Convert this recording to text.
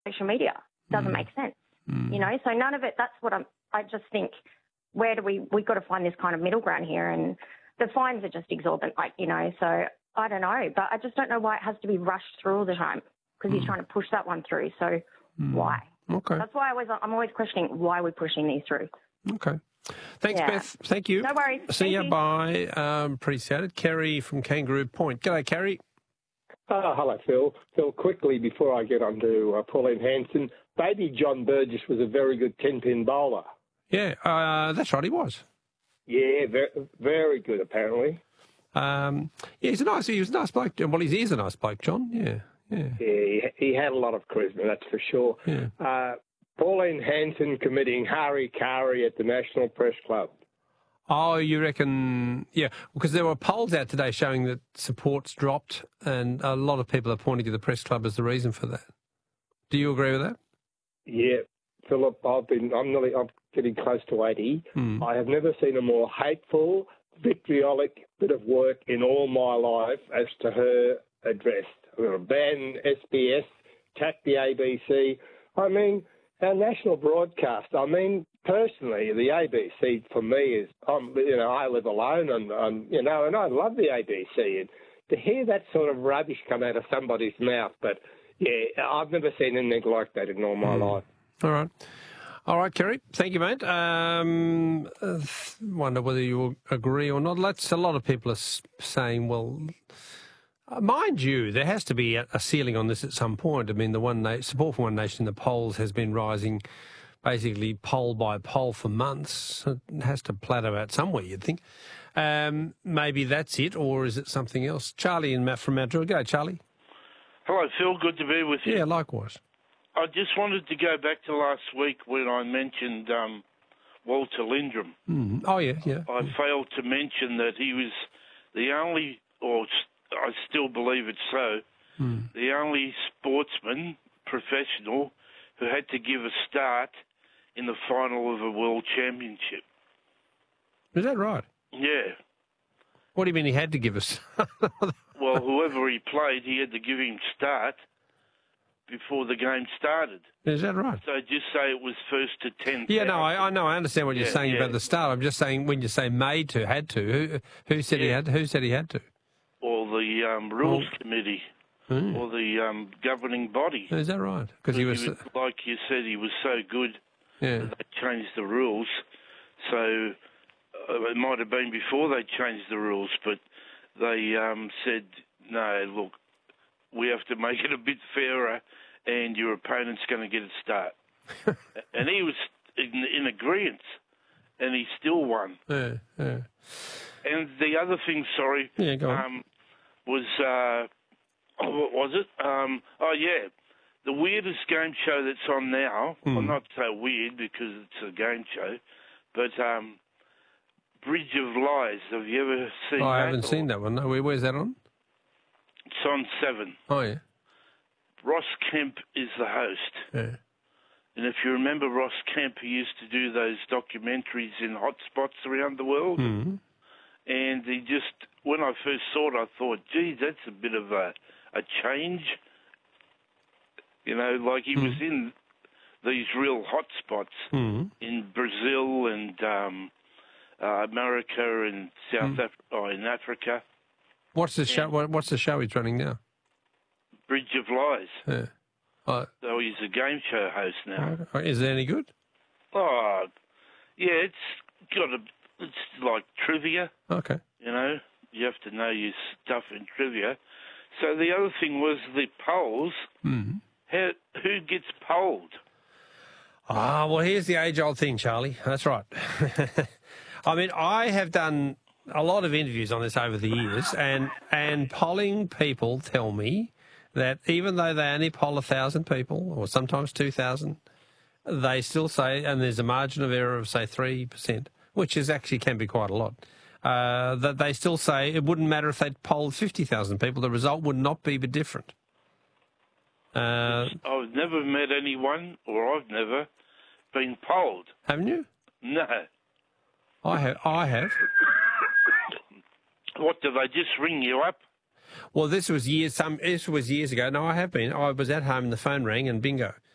social media. Doesn't make sense, you know. So none of it. That's what I just think. Where do we've got to find this kind of middle ground here, and the fines are just exorbitant, like, you know. So I don't know, but I just don't know why it has to be rushed through all the time because he's trying to push that one through. So why? Okay. That's why I'm always questioning why we're pushing these through. Okay. Thanks, Beth. Thank you. No worries. See you. You. Bye. Appreciate it. Kerry from Kangaroo Point. G'day, Kerry. Hello, Phil. Phil, quickly before I get on to Pauline Hanson, baby John Burgess was a very good 10-pin bowler. Yeah, that's right, he was. Yeah, very, very good, apparently. Yeah, he was a nice bloke. Well, he is a nice bloke, John. Yeah. Yeah, he had a lot of charisma, that's for sure. Yeah. Pauline Hanson committing hari-kari at the National Press Club. Oh, you reckon? Yeah, because there were polls out today showing that support's dropped, and a lot of people are pointing to the press club as the reason for that. Do you agree with that? Yeah, Philip, I'm getting close to 80. I have never seen a more hateful, vitriolic bit of work in all my life as to her address. I'm going to ban SBS, attack the ABC. I mean, our national broadcast. I mean, personally, the ABC for me is, I live alone, and I love the ABC. And to hear that sort of rubbish come out of somebody's mouth, but yeah, I've never seen anything like that in all my life. All right, Kerry. Thank you, mate. Wonder whether you agree or not. A lot of people are saying, well, mind you, there has to be a ceiling on this at some point. I mean, support for One Nation in the polls has been rising basically poll by poll for months. It has to plateau out somewhere, you'd think. Maybe that's it, or is it something else? Charlie from Mount Druitt. Go, Charlie. Hello, Phil. Good to be with you. Yeah, likewise. I just wanted to go back to last week when I mentioned Walter Lindrum. Oh, yeah. I failed to mention that he was the only, or I still believe it's so, the only sportsman, professional, who had to give a start in the final of a world championship. Is that right? Yeah. What do you mean he had to give us? Well, whoever he played, he had to give him start before the game started. Is that right? So just say it was first to 10. Yeah, no, I know. I understand what you're saying about the start. I'm just saying when you say made to, had to, who said he had? Who said he had to? Or the rules committee, or the governing body. Is that right? Because he was, like you said, he was so good. Yeah. That they changed the rules. So it might have been before they changed the rules, but they said, no, look, we have to make it a bit fairer, and your opponent's going to get a start. And he was in agreement, and he still won. Yeah. And the other thing, go on. Was, what was it? The weirdest game show that's on now, well, not so weird because it's a game show, but Bridge of Lies. Have you ever seen that? I haven't seen that one. No, where's that on? It's on 7. Oh, yeah. Ross Kemp is the host. Yeah. And if you remember Ross Kemp, he used to do those documentaries in hotspots around the world. Mm-hmm. And he just, when I first saw it, I thought, geez, that's a bit of a change. You know, like he was in these real hotspots in Brazil and America and South Africa, in Africa. What's the show? What's the show he's running now? Bridge of Lies. Yeah. So he's a game show host now. Is it any good? Oh, yeah, it's like trivia. Okay. You know, you have to know your stuff in trivia. So the other thing was the polls. Who gets polled? Well, here's the age-old thing, Charlie. That's right. I mean, I have done a lot of interviews on this over the years, and polling people tell me that even though they only poll 1,000 people, or sometimes 2,000, they still say, and there's a margin of error of, say, 3%, which is actually can be quite a lot, that they still say it wouldn't matter if they'd polled 50,000 people, the result would not be different. I've never met anyone, or I've never been polled. Haven't you? No. I have. What, do they just ring you up? Well, this was years ago. No, I have been. I was at home and the phone rang and bingo.